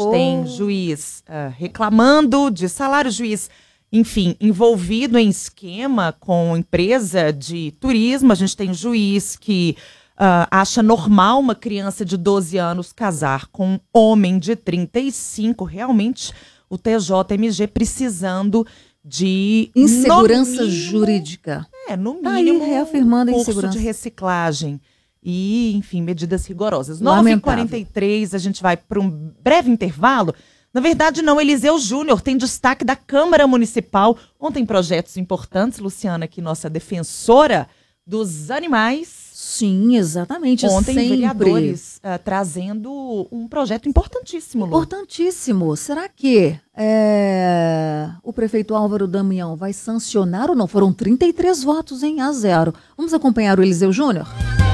gente tem juiz reclamando de salário, juiz, enfim, envolvido em esquema com empresa de turismo. A gente tem juiz que acha normal uma criança de 12 anos casar com um homem de 35. Realmente, o TJMG precisando de insegurança jurídica. No mínimo, tá aí reafirmando a curso insegurança de reciclagem e, enfim, medidas rigorosas. 9h43, a gente vai para um breve intervalo. Na verdade, não, Eliseu Júnior tem destaque da Câmara Municipal. Ontem, projetos importantes, Luciana, aqui nossa defensora dos animais. Sim, exatamente. Ontem, sempre. Vereadores trazendo um projeto importantíssimo, Lu. Importantíssimo. Será que o prefeito Álvaro Damião vai sancionar ou não? Foram 33 votos, hein? A 0. Vamos acompanhar o Eliseu Júnior?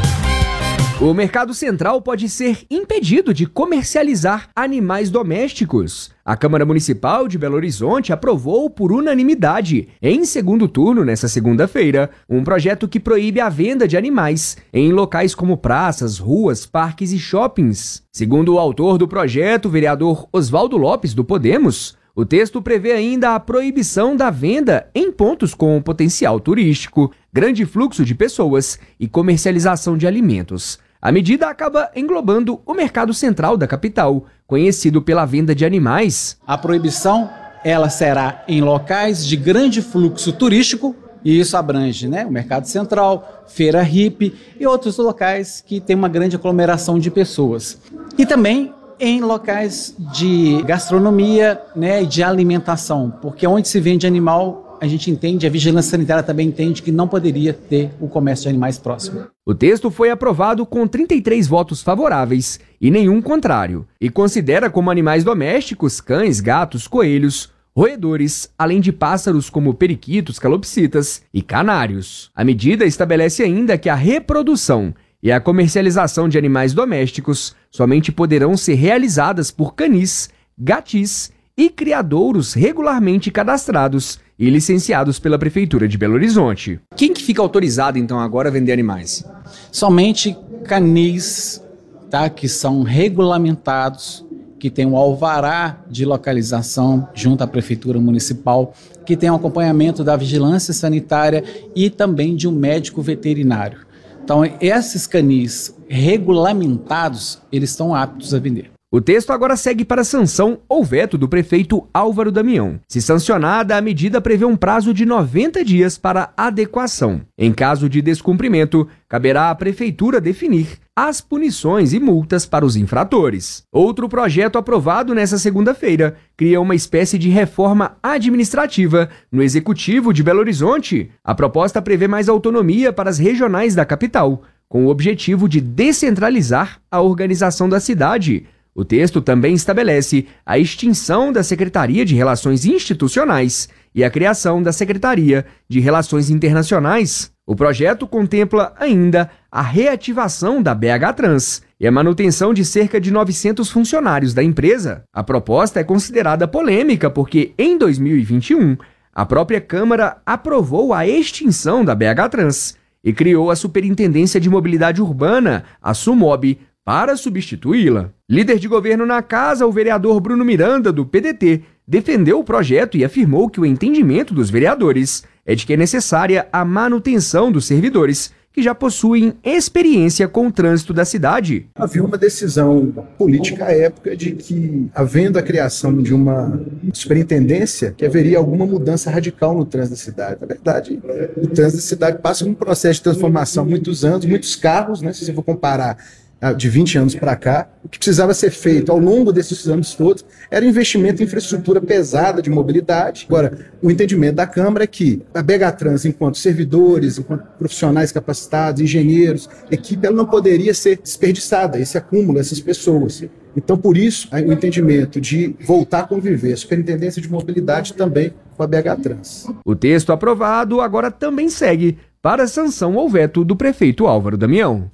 O Mercado Central pode ser impedido de comercializar animais domésticos. A Câmara Municipal de Belo Horizonte aprovou por unanimidade, em segundo turno nesta segunda-feira, um projeto que proíbe a venda de animais em locais como praças, ruas, parques e shoppings. Segundo o autor do projeto, o vereador Oswaldo Lopes, do Podemos, o texto prevê ainda a proibição da venda em pontos com potencial turístico, grande fluxo de pessoas e comercialização de alimentos. A medida acaba englobando o mercado central da capital, conhecido pela venda de animais. A proibição, ela será em locais de grande fluxo turístico, e isso abrange, o mercado central, feira hippie e outros locais que tem uma grande aglomeração de pessoas. E também em locais de gastronomia, e de alimentação, porque onde se vende animal, a gente entende, a vigilância sanitária também entende que não poderia ter o comércio de animais próximo. O texto foi aprovado com 33 votos favoráveis e nenhum contrário, e considera como animais domésticos cães, gatos, coelhos, roedores, além de pássaros como periquitos, calopsitas e canários. A medida estabelece ainda que a reprodução e a comercialização de animais domésticos somente poderão ser realizadas por canis, gatis e criadouros regularmente cadastrados e licenciados pela Prefeitura de Belo Horizonte. Quem que fica autorizado, então, agora a vender animais? Somente canis, que são regulamentados, que tem um alvará de localização junto à Prefeitura Municipal, que tem um acompanhamento da vigilância sanitária e também de um médico veterinário. Então, esses canis regulamentados, eles estão aptos a vender. O texto agora segue para sanção ou veto do prefeito Álvaro Damião. Se sancionada, a medida prevê um prazo de 90 dias para adequação. Em caso de descumprimento, caberá à prefeitura definir as punições e multas para os infratores. Outro projeto aprovado nesta segunda-feira cria uma espécie de reforma administrativa no Executivo de Belo Horizonte. A proposta prevê mais autonomia para as regionais da capital, com o objetivo de descentralizar a organização da cidade. O texto também estabelece a extinção da Secretaria de Relações Institucionais e a criação da Secretaria de Relações Internacionais. O projeto contempla ainda a reativação da BH Trans e a manutenção de cerca de 900 funcionários da empresa. A proposta é considerada polêmica porque, em 2021, a própria Câmara aprovou a extinção da BH Trans e criou a Superintendência de Mobilidade Urbana, a SUMOB, para substituí-la. Líder de governo na casa, o vereador Bruno Miranda, do PDT, defendeu o projeto e afirmou que o entendimento dos vereadores é de que é necessária a manutenção dos servidores que já possuem experiência com o trânsito da cidade. Havia uma decisão política à época de que, havendo a criação de uma superintendência, que haveria alguma mudança radical no trânsito da cidade. Na verdade, o trânsito da cidade passa por um processo de transformação há muitos anos, muitos carros, se você for comparar de 20 anos para cá, o que precisava ser feito ao longo desses anos todos era investimento em infraestrutura pesada de mobilidade. Agora, o entendimento da Câmara é que a BH Trans, enquanto servidores, enquanto profissionais capacitados, engenheiros, equipe, ela não poderia ser desperdiçada, esse acúmulo, essas pessoas. Então, por isso, o entendimento de voltar a conviver, a Superintendência de Mobilidade também com a BH Trans. O texto aprovado agora também segue para a sanção ou veto do prefeito Álvaro Damião.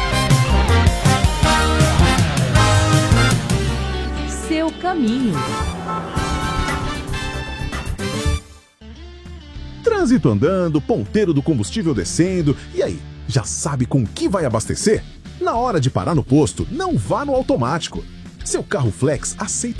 Caminho. Trânsito andando, ponteiro do combustível descendo, e aí, já sabe com que vai abastecer? Na hora de parar no posto, não vá no automático. Seu carro flex aceita